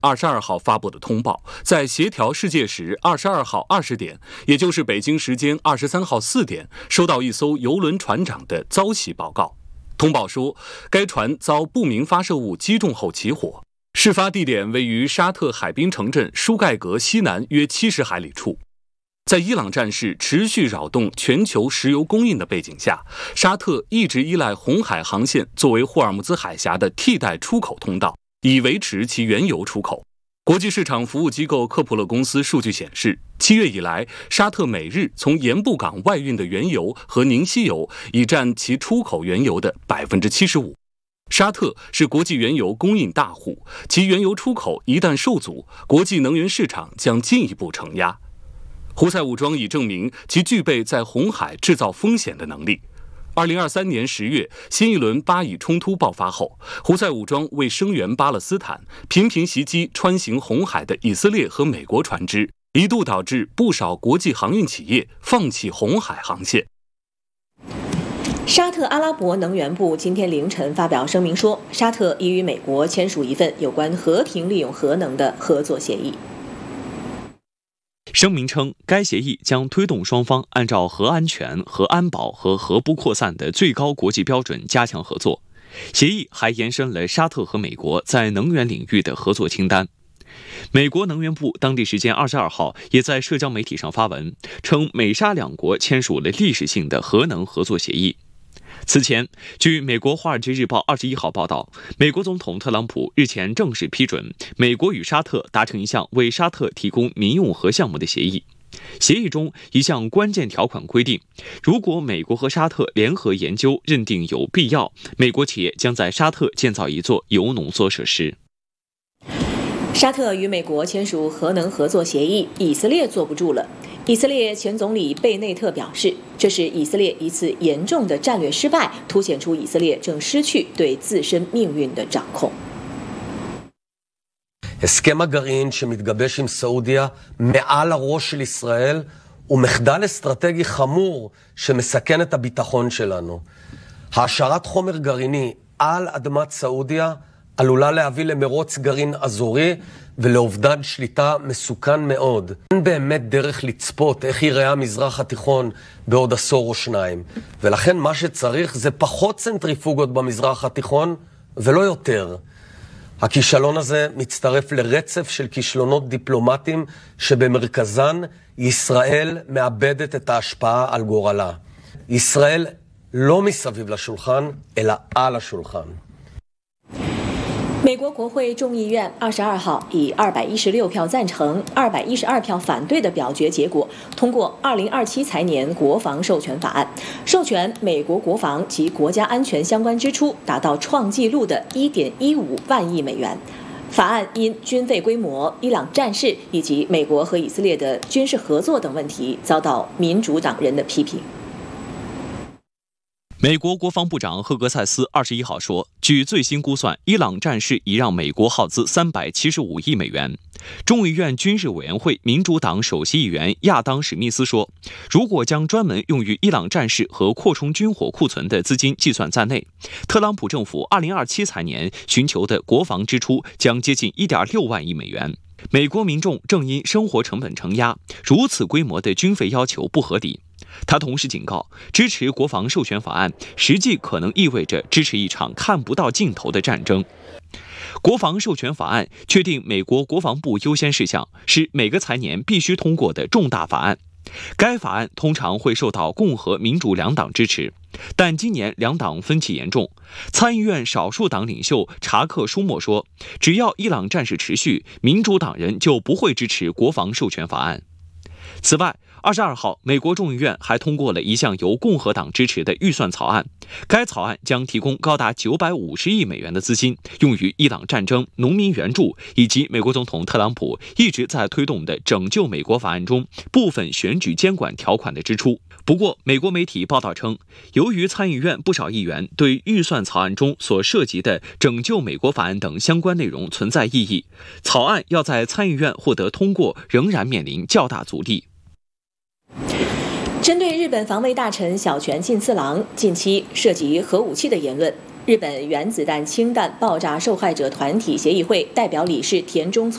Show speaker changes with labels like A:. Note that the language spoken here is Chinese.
A: 22号发布的通报，在协调世界时22号20点，也就是北京时间23号4点，收到一艘邮轮船长的遭袭报告。通报说，该船遭不明发射物击中后起火，事发地点位于沙特海滨城镇舒盖格西南约70海里处。在伊朗战事持续扰动全球石油供应的背景下，沙特一直依赖红海航线作为霍尔木兹海峡的替代出口通道，以维持其原油出口。国际市场服务机构科普勒公司数据显示，7月以来，沙特每日从盐布港外运的原油和凝稀油已占其出口原油的75%。沙特是国际原油供应大户，其原油出口一旦受阻，国际能源市场将进一步承压。胡塞武装已证明其具备在红海制造风险的能力。2023年10月，新一轮巴以冲突爆发后，胡塞武装为声援巴勒斯坦，频频袭击穿行红海的以色列和美国船只，一度导致不少国际航运企业放弃红海航线。
B: 沙特阿拉伯能源部今天凌晨发表声明说，沙特已与美国签署一份有关和平利用核能的合作协议。
C: 声明称，该协议将推动双方按照核安全、核安保和核不扩散的最高国际标准加强合作。协议还延伸了沙特和美国在能源领域的合作清单。美国能源部当地时间22号也在社交媒体上发文，称美沙两国签署了历史性的核能合作协议。此前，据美国《华尔街日报》21号报道，美国总统特朗普日前正式批准美国与沙特达成一项为沙特提供民用核项目的协议。协议中一项关键条款规定，如果美国和沙特联合研究认定有必要，美国企业将在沙特建造一座铀浓缩设施。
B: 沙特与美国签署核能合作协议，以色列坐不住了。以色列前总理贝内特表示，这是以色列一次严重的战略失败，凸显出以色列正失去对自身命运的掌控。
D: הסכם הגרעין שמתגבש עם סעודיה מעל הראש של ישראל הוא מחדל אסטרטגי חמור שמסכן את הביטחון שלנו. העשרת חומר גרעיני על אדמת סעודיה עלולה להביא למרוץ גרעין אזורי ולאובדן שליטה מסוכן מאוד. אין באמת דרך לצפות איך ייראה המזרח התיכון בעוד עשור או שניים. ולכן מה שצריך זה פחות צנטריפוגות במזרח התיכון ולא יותר. הכישלון הזה מצטרף לרצף של כישלונות דיפלומטיים שבמרכזן ישראל מאבדת את ההשפעה על גורלה. ישראל לא מסביב לשולחן, אלא על השולחן.
B: 美国国会众议院22号以216票赞成、212票反对的表决结果，通过2027财年国防授权法案，授权美国国防及国家安全相关支出达到创纪录的1.15万亿美元。法案因军费规模、伊朗战事以及美国和以色列的军事合作等问题，遭到民主党人的批评。
C: 美国国防部长赫格塞斯21号说，据最新估算，伊朗战事已让美国耗资375亿美元。众议院军事委员会民主党首席议员亚当·史密斯说，如果将专门用于伊朗战事和扩充军火库存的资金计算在内，特朗普政府2027财年寻求的国防支出将接近1.6万亿美元。美国民众正因生活成本承压，如此规模的军费要求不合理。他同时警告，支持国防授权法案实际可能意味着支持一场看不到尽头的战争。国防授权法案确定美国国防部优先事项，是每个财年必须通过的重大法案。该法案通常会受到共和、民主两党支持，但今年两党分歧严重。参议院少数党领袖查克·舒默说，只要伊朗战事持续，民主党人就不会支持国防授权法案。此外，22号，美国众议院还通过了一项由共和党支持的预算草案。该草案将提供高达950亿美元的资金，用于伊朗战争、农民援助以及美国总统特朗普一直在推动的拯救美国法案中部分选举监管条款的支出。不过，美国媒体报道称，由于参议院不少议员对预算草案中所涉及的拯救美国法案等相关内容存在异议，草案要在参议院获得通过仍然面临较大阻力。
B: 针对日本防卫大臣小泉进次郎近期涉及核武器的言论，日本原子弹氢弹爆炸受害者团体协议会代表理事田中